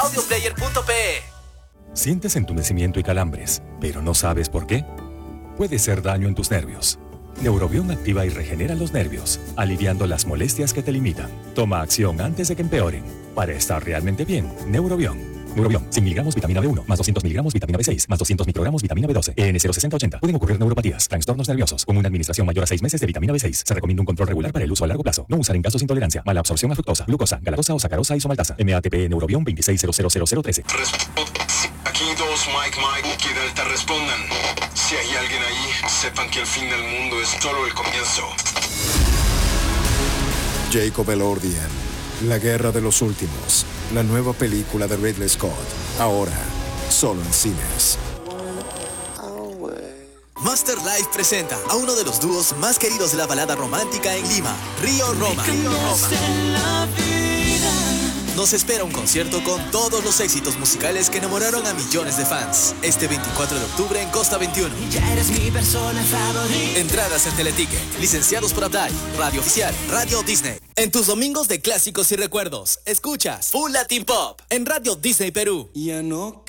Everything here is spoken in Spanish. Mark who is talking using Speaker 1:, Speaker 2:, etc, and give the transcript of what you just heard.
Speaker 1: Audioplayer.pe.
Speaker 2: Sientes entumecimiento y calambres, pero no sabes por qué. Puede ser daño en tus nervios. Neurobión activa y regenera los nervios, aliviando las molestias que te limitan. Toma acción antes de que empeoren. Para estar realmente bien, Neurobión. Neurobión, 100 miligramos vitamina B1, más 200 miligramos vitamina B6, más 200 microgramos vitamina B12, EN06080. Pueden ocurrir neuropatías, trastornos nerviosos. Con una administración mayor a 6 meses de vitamina B6, se recomienda un control regular para el uso a largo plazo. No usar en casos de intolerancia, mala absorción a fructosa, glucosa, galactosa o sacarosa isomaltasa. MATP Neurobión 2600013.
Speaker 3: Aquí dos, Mike, que Delta respondan. Si hay alguien ahí, sepan que el fin del mundo es solo el comienzo.
Speaker 4: Jacob Elordian, La Guerra de los Últimos, la nueva película de Ridley Scott, ahora solo en cines.
Speaker 5: Master Life presenta a uno de los dúos más queridos de la balada romántica en Lima, Río Roma. Nos espera un concierto con todos los éxitos musicales que enamoraron a millones de fans. Este 24 de octubre en Costa 21.
Speaker 6: Ya eres mi persona favorita.
Speaker 5: Entradas en Teleticket. Licenciados por Abdai. Radio Oficial. Radio Disney. En tus domingos de clásicos y recuerdos, escuchas Full Latin Pop en Radio Disney Perú.
Speaker 6: Ya no